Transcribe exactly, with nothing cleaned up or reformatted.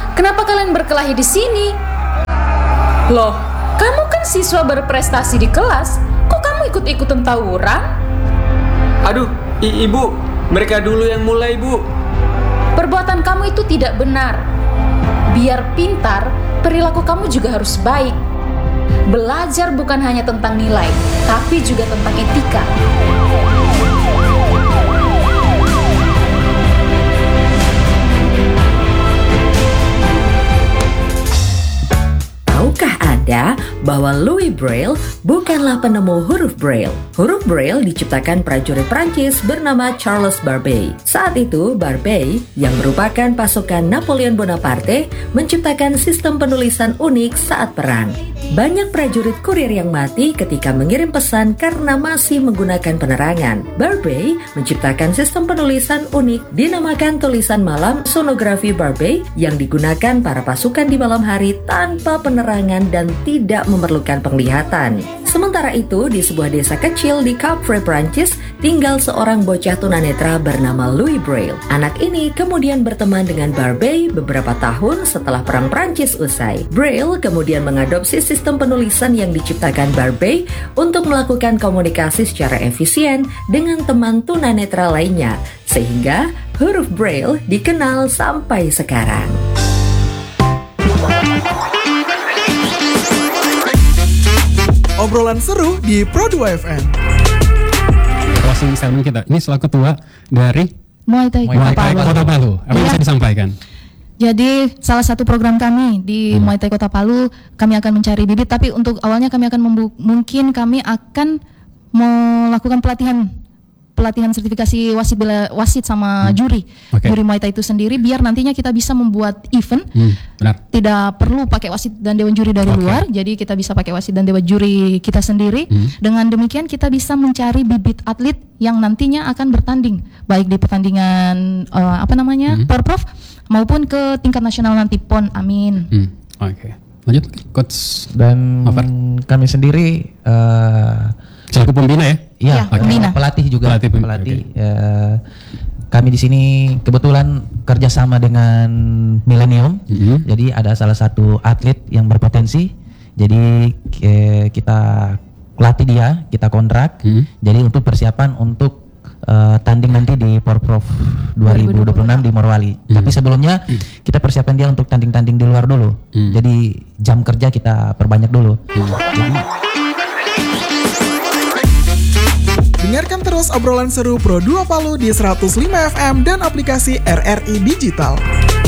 kenapa kalian berkelahi di sini? Loh, kamu kan siswa berprestasi di kelas, kok kamu ikut-ikutan tawuran? Aduh, i- ibu, mereka dulu yang mulai, Bu. Perbuatan kamu itu tidak benar. Biar pintar, perilaku kamu juga harus baik. Belajar bukan hanya tentang nilai, tapi juga tentang etika. Tahukah Anda bahwa Louis Braille bukanlah penemu huruf Braille? Huruf Braille diciptakan prajurit Prancis bernama Charles Barbey. Saat itu, Barbey, yang merupakan pasukan Napoleon Bonaparte, menciptakan sistem penulisan unik saat perang. Banyak prajurit kurir yang mati ketika mengirim pesan karena masih menggunakan penerangan. Barbey menciptakan sistem penulisan unik dinamakan tulisan malam sonografi Barbey yang digunakan para pasukan di malam hari tanpa penerangan dan tidak memerlukan penglihatan. Sementara itu, di sebuah desa kecil di Capre, Prancis, tinggal seorang bocah tunanetra bernama Louis Braille. Anak ini kemudian berteman dengan Barbey beberapa tahun setelah Perang Prancis usai. Braille kemudian mengadopsi sistem penulisan yang diciptakan Barbey untuk melakukan komunikasi secara efisien dengan teman tunanetra lainnya, sehingga huruf Braille dikenal sampai sekarang. Obrolan seru di Pro dua F M. Closing statement kita. Ini selaku ketua dari Muay Thai Muay Thai Kota Palu. Apa yang bisa disampaikan? Jadi salah satu program kami di hmm. Muay Thai Kota Palu, kami akan mencari bibit. Tapi untuk awalnya kami akan membu- mungkin kami akan melakukan pelatihan pelatihan sertifikasi wasit bila, wasit sama hmm. juri okay. juri Muay Thai itu sendiri, biar nantinya kita bisa membuat event. Hmm, benar. Tidak perlu pakai wasit dan dewan juri dari okay. luar, jadi kita bisa pakai wasit dan dewan juri kita sendiri. Hmm. Dengan demikian kita bisa mencari bibit atlet yang nantinya akan bertanding baik di pertandingan uh, apa namanya hmm. Porprov maupun ke tingkat nasional nanti P O N. Amin. Hmm. Oke. Okay. Lanjut, Coach. Dan Afar. Kami sendiri uh, selaku pembina ya? Iya, ya, uh, pelatih juga. Pelatih. pelatih. Okay. Uh, kami di sini kebetulan kerjasama dengan Millennium. Mm-hmm. Jadi ada salah satu atlet yang berpotensi. Jadi ke, kita latih dia, kita kontrak. Mm-hmm. Jadi untuk persiapan untuk uh, tanding nanti di Porprov dua ribu dua puluh enam di Morowali. Mm-hmm. Tapi sebelumnya mm-hmm. kita persiapkan dia untuk tanding-tanding di luar dulu. Mm-hmm. Jadi jam kerja kita perbanyak dulu. Mm-hmm. Jadi dengarkan terus obrolan seru Pro dua Palu di seratus lima F M dan aplikasi R R I Digital.